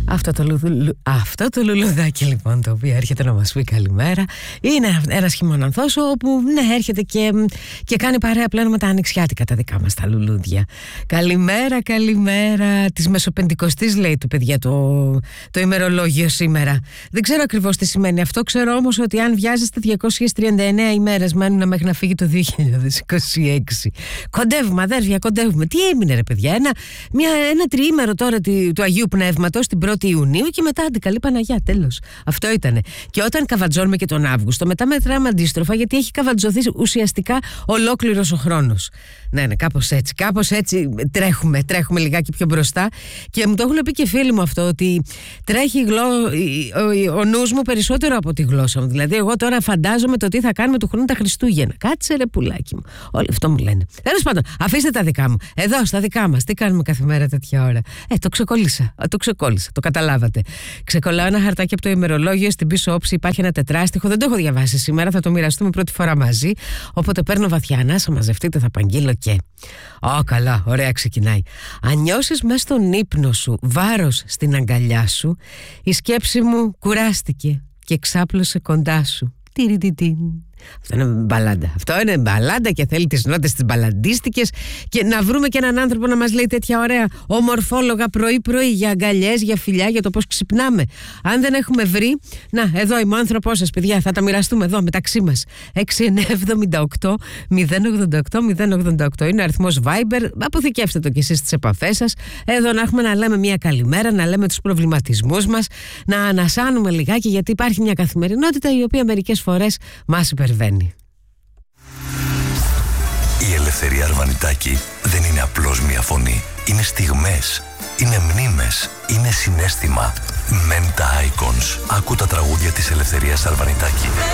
Αυτό το λουλουδάκι λοιπόν, το οποίο έρχεται να μας πει καλημέρα, είναι ένας χειμωνανθός όπου ναι, έρχεται και κάνει παρέα πλέον με τα ανοιξιάτικα τα δικά μας τα λουλούδια. Καλημέρα, καλημέρα της Μεσοπεντηκοστής, λέει του παιδιά το ημερολόγιο σήμερα. Δεν ξέρω ακριβώς τι σημαίνει αυτό, ξέρω όμως ότι αν βιάζεστε 239 ημέρες μένουν μέχρι να φύγει το 2026. Κοντεύουμε αδέρφια, κοντεύουμε. Τι έμεινε ρε παιδιά, ένα τριήμερο τώρα του Αγίου Πνεύματος την 1η Ιουνίου και μετά αντικαλεί Παναγιά, τέλος. Αυτό ήτανε. Και όταν καβατζώνουμε και τον Αύγουστο, μετά μετράμε αντίστροφα, γιατί έχει καβατζωθεί ουσιαστικά ολόκληρος ο χρόνος. Ναι, κάπως έτσι τρέχουμε λιγάκι πιο μπροστά. Και μου το έχουν πει και φίλοι μου αυτό, ότι τρέχει ο νους μου περισσότερο από τη γλώσσα μου. Δηλαδή, εγώ τώρα φαντάζομαι το τι θα κάνουμε του χρόνου τα Χριστούγεννα. Κάτσε ρε πουλάκι μου. Όλοι αυτό μου λένε. Τέλος πάντων, αφήστε τα δικά μου. Εδώ, στα δικά μας. Τι κάνουμε κάθε μέρα τέτοια ώρα? Το ξεκόλλησα. Το καταλάβατε. Ξεκολλάω ένα χαρτάκι από το ημερολόγιο. Στην πίσω όψη υπάρχει ένα τετράστιχο. Δεν το έχω διαβάσει σήμερα. Θα το μοιραστούμε πρώτη φορά μαζί. Οπότε παίρνω βαθιά ανάσα. Μαζευτείτε, θα απαγγείλω και. Καλά, ωραία ξεκινάει. Αν νιώσεις μες στον ύπνο σου βάρος στην αγκαλιά σου, η σκέψη μου κουράστηκε και ξάπλωσε κοντά σου. Τιριτιτιν. Αυτό είναι μπαλάντα και θέλει τις νότες τις μπαλαντίστικες. Και να βρούμε και έναν άνθρωπο να μας λέει τέτοια ωραία ομορφόλογα πρωί-πρωί για αγκαλιές, για φιλιά, για το πώς ξυπνάμε. Αν δεν έχουμε βρει, να, εδώ είμαι ο άνθρωπός σας, παιδιά, θα τα μοιραστούμε εδώ μεταξύ μας. 6978 088 είναι ο αριθμός Viber. Αποθηκεύστε το κι εσείς στις επαφές σας. Εδώ να έχουμε να λέμε μια καλημέρα, να λέμε τους προβληματισμούς μας, να ανασάνουμε λιγάκι, γιατί υπάρχει μια καθημερινότητα η οποία μερικές φορές μας υπερβαίνει. Η Ελευθερία Αρβανιτάκη δεν είναι απλώς μια φωνή. Είναι στιγμές, είναι μνήμες, είναι συναίσθημα. Menta Icons. Άκου τα τραγούδια της Ελευθερίας Αρβανιτάκη.